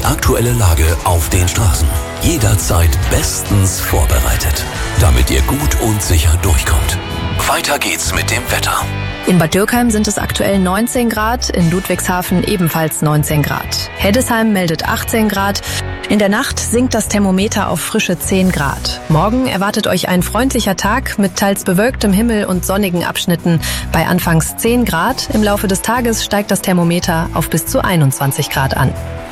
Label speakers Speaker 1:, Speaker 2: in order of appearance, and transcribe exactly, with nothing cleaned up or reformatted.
Speaker 1: aktuelle Lage auf den Straßen. Jederzeit bestens vorbereitet, damit ihr gut und sicher durchkommt. Weiter geht's mit dem Wetter.
Speaker 2: In Bad Dürkheim sind es aktuell neunzehn Grad, in Ludwigshafen ebenfalls neunzehn Grad. Heddesheim meldet achtzehn Grad. In der Nacht sinkt das Thermometer auf frische zehn Grad. Morgen erwartet euch ein freundlicher Tag mit teils bewölktem Himmel und sonnigen Abschnitten bei anfangs zehn Grad. Im Laufe des Tages steigt das Thermometer auf bis zu einundzwanzig Grad an.